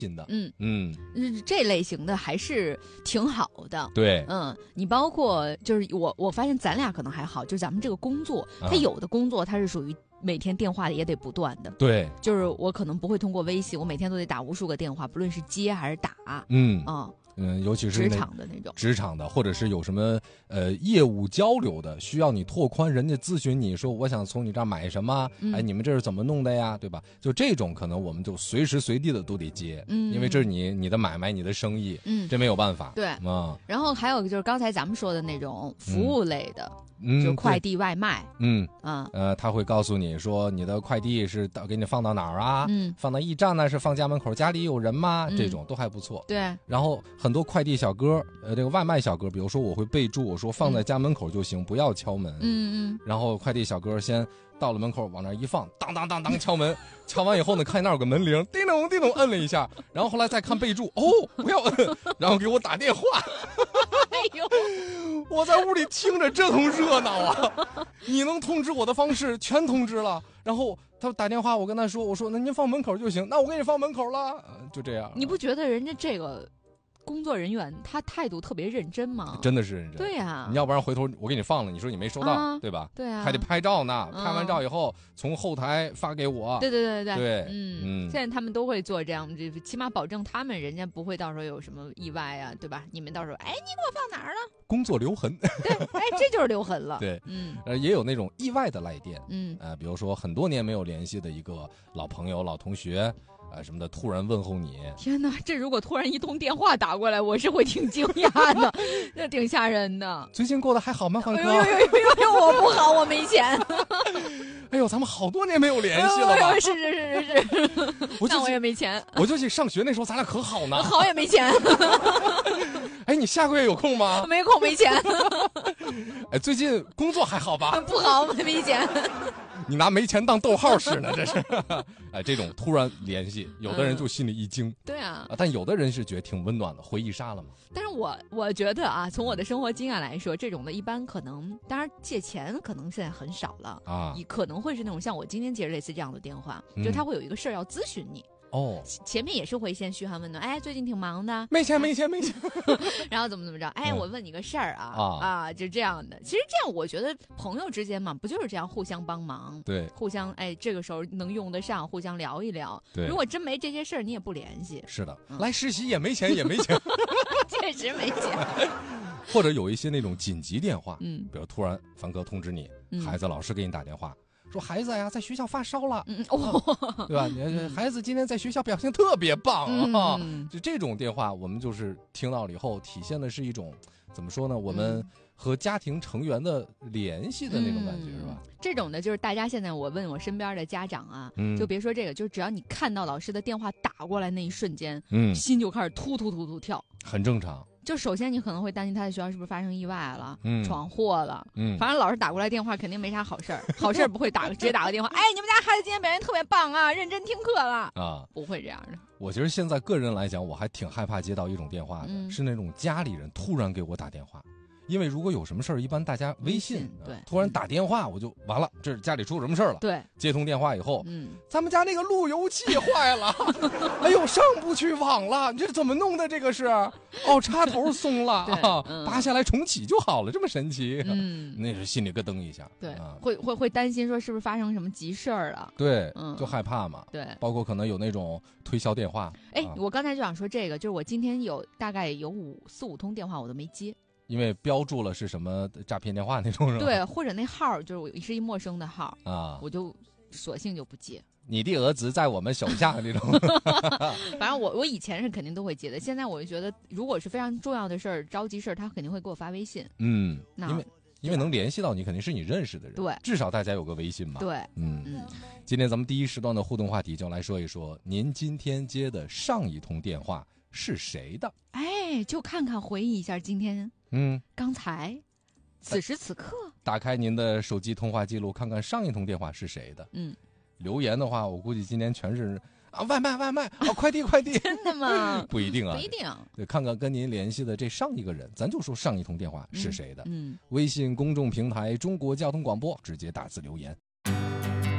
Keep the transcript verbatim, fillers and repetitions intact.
心的。 嗯嗯， 这类型的还是挺好的。 对， 嗯，你包括就是我，我发现咱俩可能还好，就是咱们这个工作， 啊它有的工作它是属于每天电话也得不断的。 对， 就是我可能不会通过微信，我每天都得打无数个电话，不论是接还是打。 嗯啊、 嗯，尤其是职那场的那种， 职场的，或者是有什么呃业务交流的，需要你拓宽，人家咨询你说我想从你这儿买什么， 嗯哎，你们这是怎么弄的呀，对吧？就这种可能我们就随时随地的都得接， 嗯因为这是你你的买卖，你的生意， 嗯， 这没有办法。 对啊， 然后还有就是刚才咱们说的那种服务类的， 嗯， 就是快对， 递外卖， 嗯啊， 呃，他会告诉你说你的快递是到给你放到哪儿啊？ 嗯， 放到驿站呢，是放家门口，家里有人吗？ 嗯这种都还不错。 对， 然后很多快递小哥，呃，这个外卖小哥，比如说我会备注，我说放在家门口就行，不要敲门。 嗯嗯， 然后快递小哥先到了门口，往那儿一放，当当当当敲门，敲完以后呢，看那儿有个门铃，叮咚叮咚摁了一下，然后后来再看备注，哦，不要摁，然后给我打电话。 哎呦， 我在屋里听着这通热闹啊！你能通知我的方式全通知了，然后他打电话，我跟他说，我说那您放门口就行，那我给你放门口了，呃就这样。 你不觉得人家这个工作人员他态度特别认真吗？ 真的是认真。 对呀、啊， 你要不然回头我给你放了，你说你没收到， 啊对吧？ 对啊， 还得拍照呢， 嗯拍完照以后从后台发给我。 对对对对对嗯嗯现在他们都会做这样，这起码保证他们人家不会到时候有什么意外啊，对吧？你们到时候，哎，你给我放哪儿了？ 工作留痕。 对，哎，这就是留痕了。 对， 嗯呃，也有那种意外的来电， 嗯呃，比如说很多年没有联系的一个老朋友、老同学，呃，什么的，突然问候你， 天哪，这如果突然一通电话打过来，我是会挺惊讶的，那挺吓人的。 最近过得还好吗，范哥？ 哎呦呦呦呦呦，我不好，我没钱。 哎呦，咱们好多年没有联系了吧？ 哎呦是是是是是， 我就那我也没钱， 我就去上学那时候，咱俩可好呢。 好也没钱， 哎，你下个月有空吗？ 没空没钱， 哎，最近工作还好吧？ 不好没钱。 你拿没钱当逗号使呢，这是。哎，这种突然联系，有的人就心里一惊。 对啊， 啊，但有的人是觉得挺温暖的，回忆杀了嘛。 但是我我觉得啊，从我的生活经验来说，这种的一般可能，当然借钱可能现在很少了啊， 你可能会是那种像我今天接着类似这样的电话， 嗯就他会有一个事儿要咨询你。 哦， 前面也是会先嘘寒问暖，哎，最近挺忙的， 没钱没钱没钱， 然后怎么怎么着，哎， 嗯我问你个事儿啊啊啊，就这样的。其实这样，我觉得朋友之间嘛，不就是这样互相帮忙， 对， 互相哎，这个时候能用得上，互相聊一聊。 对如果真没这些事儿，你也不联系， 是的， 嗯来实习也没钱也没钱， 确实没钱。 或者有一些那种紧急电话， 嗯比如突然凡哥通知你， 嗯孩子老师给你打电话。说孩子呀，在学校发烧了， 嗯哦， 对吧？你孩子今天在学校表现特别棒啊！ 嗯就这种电话，我们就是听到了以后，体现的是一种怎么说呢？我们和家庭成员的联系的那种感觉， 嗯是吧？ 这种的，就是大家现在我问我身边的家长啊， 嗯就别说这个，就只要你看到老师的电话打过来那一瞬间， 嗯， 心就开始突突突突跳。 很正常。 就首先你可能会担心他在学校是不是发生意外了， 嗯闯祸了。 嗯， 反正老师打过来电话肯定没啥好事儿，好事儿不会打，直接打个电话，哎，你们家孩子今天表现特别棒啊，认真听课了啊， 不会这样的。 我觉得现在个人来讲，我还挺害怕接到一种电话的， 嗯是那种家里人突然给我打电话。因为如果有什么事儿，一般大家微信， 微信对突然打电话，我就完了，这是家里出什么事儿了。 对， 接通电话以后， 嗯， 咱们家那个路由器坏了，哎呦，上不去网了，你这怎么弄的？这个是，哦，插头松了啊， 嗯拔下来重启就好了，这么神奇。 嗯， 那是心里咯噔一下。 对， 啊、 会会会担心说是不是发生什么急事儿了？ 对， 嗯就害怕嘛。 对， 包括可能有那种推销电话。 哎， 啊我刚才就想说这个，就是我今天有大概有五四五通电话我都没接。 因为标注了是什么诈骗电话那种，是吧？ 对，或者那号就是我是一陌生的号啊， 我就索性就不接。 你的儿子在我们手下这种。 反正我我以前是肯定都会接的，现在我就觉得如果是非常重要的事儿、着急事儿，他肯定会给我发微信。 嗯， 那因为因为能联系到你，肯定是你认识的人。 对， 至少大家有个微信嘛。 对， 嗯嗯。 今天咱们第一时段的互动话题就来说一说，您今天接的上一通电话是谁的？ 哎，就看看回忆一下今天。 嗯， 刚才，此时此刻， 打开您的手机通话记录，看看上一通电话是谁的。 嗯， 留言的话，我估计今天全是啊，外卖外卖啊，快递快递。 真的吗？ 不一定啊， 不一定。 对，看看跟您联系的这上一个人，咱就说上一通电话是谁的。 嗯，嗯微信公众平台中国交通广播，直接打字留言。